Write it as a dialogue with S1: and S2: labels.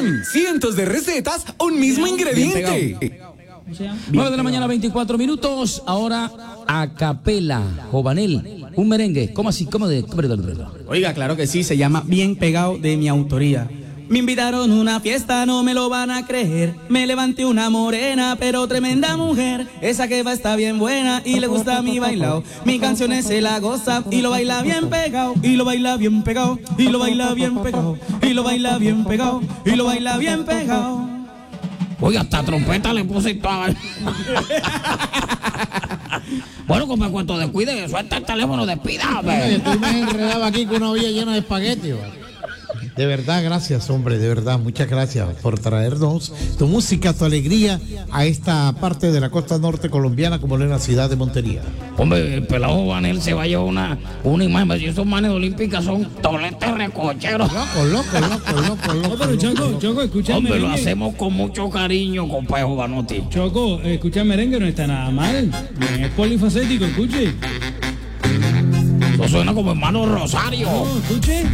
S1: combinan cientos de recetas un mismo ingrediente.
S2: 9 de la mañana, 24 minutos. Ahora, a capela, Jovanel, un merengue. ¿Cómo así? ¿Cómo de?
S3: Oiga, claro que sí, se llama Bien Pegado, de mi autoría. Me invitaron a una fiesta, no me lo van a creer. Me levanté una morena, pero tremenda mujer. Esa que va está bien buena y le gusta mi bailao. Mi canción se la goza y lo baila bien pegado. Y lo baila bien pegado, y lo baila bien pegado. Y lo baila bien pegado, y lo baila bien pegado.
S2: Oiga, hasta trompeta le puse y toda. Bueno, como en cuanto descuide, suelta el teléfono, despídame.
S4: Estoy más enredado aquí con una olla llena de espagueti. De verdad, gracias, hombre, de verdad, muchas gracias por traernos tu música, tu alegría a esta parte de la costa norte colombiana como es la ciudad de Montería.
S2: Hombre, el pelado Jovanel se va a llevar una imagen, si esos manes olímpicas son toletes recocheros.
S4: Loco.
S5: Pero Choco, escucha el
S2: Hombre,
S5: merengue.
S2: lo hacemos con mucho cariño, compadre Jovanotti.
S5: Choco, escucha el merengue, no está nada mal. Es polifacético, escuche.
S2: Eso suena como hermano Rosario.
S5: No, escuche.